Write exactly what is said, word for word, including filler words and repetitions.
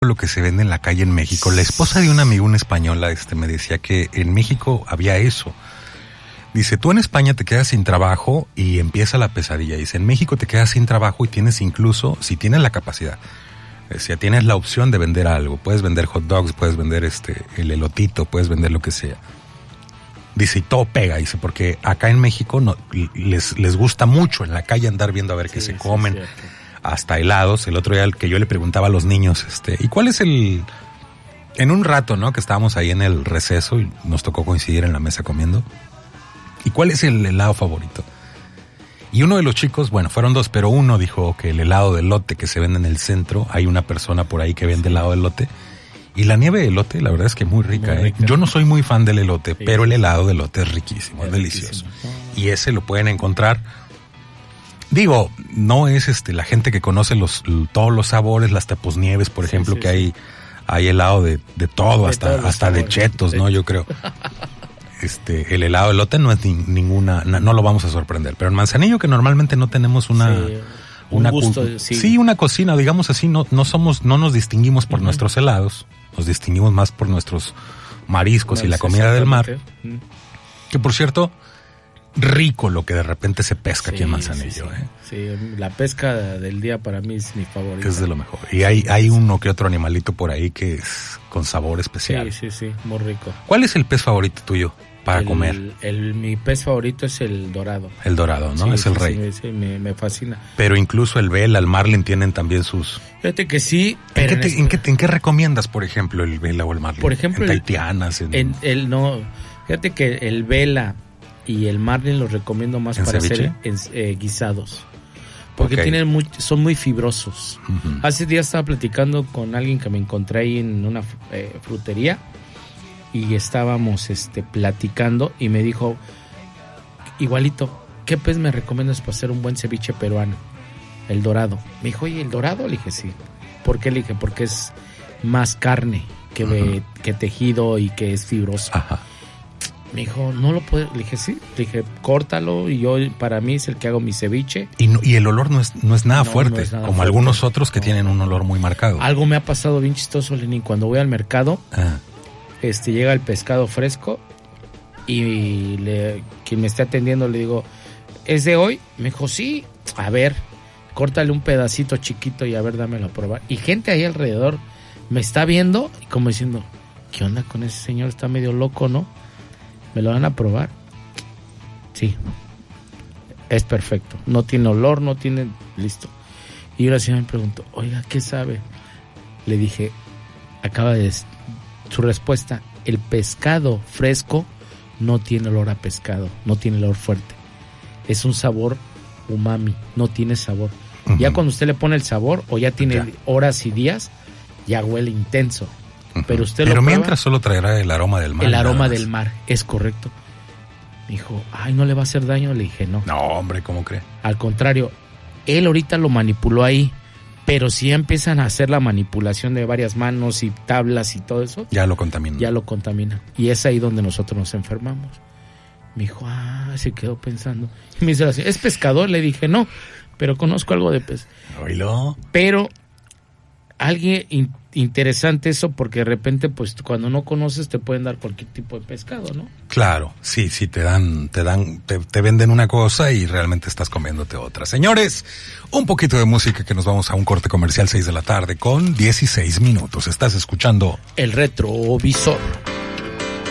lo que se vende en la calle en México. La esposa de un amigo, una española, este, me decía que en México había eso. Dice, tú en España te quedas sin trabajo y empieza la pesadilla. Dice, en México te quedas sin trabajo y tienes incluso, si tienes la capacidad, decía, tienes la opción de vender algo. Puedes vender hot dogs, puedes vender este el elotito, puedes vender lo que sea. Dice, y todo pega, dice, porque acá en México no, les, les gusta mucho en la calle andar viendo a ver sí, qué se comen. Sí, hasta helados. El otro día que yo le preguntaba a los niños, este, ¿y cuál es el...? En un rato, ¿no? Que estábamos ahí en el receso y nos tocó coincidir en la mesa comiendo. ¿Y cuál es el helado favorito? Y uno de los chicos, bueno, fueron dos, pero uno dijo que el helado de elote que se vende en el centro, hay una persona por ahí que vende helado de elote. Y la nieve de elote, la verdad es que es muy rica, muy rica. ¿eh? Yo no soy muy fan del elote, sí, pero el helado de elote es riquísimo, es, es delicioso. Riquísimo. Y ese lo pueden encontrar. Digo, no es este la gente que conoce los todos los sabores, las taposnieves, por sí, ejemplo, sí, que sí. hay hay helado de, de todo, de hasta hasta de chetos, ¿no? Yo creo. Este, el helado de elote no es ni, ninguna, no, no lo vamos a sorprender, pero en Manzanillo, que normalmente no tenemos una sí, un una gusto, cu- sí. sí, una cocina, digamos así, no no somos no nos distinguimos por uh-huh. nuestros helados, nos distinguimos más por nuestros mariscos no, y la comida del mar. Uh-huh. Que por cierto, rico lo que de repente se pesca sí, aquí en Manzanillo, sí, ¿eh? Sí, la pesca del día para mí es mi favorita. Es de lo mejor. Y hay hay uno que otro animalito por ahí que es con sabor especial. Sí, sí, sí, muy rico. ¿Cuál es el pez favorito tuyo para el, comer? El, mi pez favorito es el dorado. El dorado, ¿no? Sí, es el sí, rey. Sí, sí me, me fascina. Pero incluso el vela, el marlin tienen también sus... Fíjate que sí, pero... ¿En qué, te, en, qué, ¿En qué recomiendas, por ejemplo, el vela o el marlin? Por ejemplo... En Tahitianas, en... en el, no, fíjate que el vela y el marlin los recomiendo más para ceviche? hacer en, eh, guisados. Porque okay. tienen muy, son muy fibrosos. Uh-huh. Hace días estaba platicando con alguien que me encontré ahí en una eh, frutería y estábamos este, platicando y me dijo, igualito, ¿qué pez me recomiendas para hacer un buen ceviche peruano? El dorado. Me dijo, oye, ¿el dorado? Le dije, sí. ¿Por qué? Le dije, porque es más carne que, uh-huh. de, que tejido y que es fibroso. Ajá. Me dijo, no lo puedo. Le dije, sí. Le dije, córtalo y yo, para mí es el que hago mi ceviche. Y, no, y el olor no es, no es nada no, fuerte, no es nada como fuerte. Algunos otros que no. tienen un olor muy marcado. Algo me ha pasado bien chistoso, Lenín. Cuando voy al mercado, ah. este llega el pescado fresco y le, quien me esté atendiendo le digo, ¿es de hoy? Me dijo, sí. A ver, córtale un pedacito chiquito y a ver, dámelo a probar. Y gente ahí alrededor me está viendo y como diciendo, ¿qué onda con ese señor? Está medio loco, ¿no? ¿Me lo van a probar? Sí. Es perfecto. No tiene olor, no tiene... Listo. Y una señora me preguntó, oiga, ¿qué sabe? Le dije, acaba de... Su respuesta, el pescado fresco no tiene olor a pescado, no tiene olor fuerte. Es un sabor umami, no tiene sabor. Uh-huh. Ya cuando usted le pone el sabor, o ya tiene ya. horas y días, ya huele intenso. Uh-huh. Pero usted Pero lo mientras prueba, solo traerá el aroma del mar. El aroma del mar, es correcto. Me dijo, ay, ¿no le va a hacer daño? Le dije, no. No, hombre, ¿cómo cree? Al contrario, él ahorita lo manipuló ahí, pero si ya empiezan a hacer la manipulación de varias manos y tablas y todo eso, ya lo contamina. Ya lo contamina. Y es ahí donde nosotros nos enfermamos. Me dijo, ah, se quedó pensando. Y me dice, ¿es pescador? Le dije, no, pero conozco algo de pez. Oílo. Pero alguien in- interesante eso, porque de repente, pues, cuando no conoces, te pueden dar cualquier tipo de pescado, ¿no? Claro, sí, sí, te dan, te dan, te, te venden una cosa y realmente estás comiéndote otra. Señores, un poquito de música que nos vamos a un corte comercial, seis de la tarde con dieciséis minutos. Estás escuchando El Retrovisor.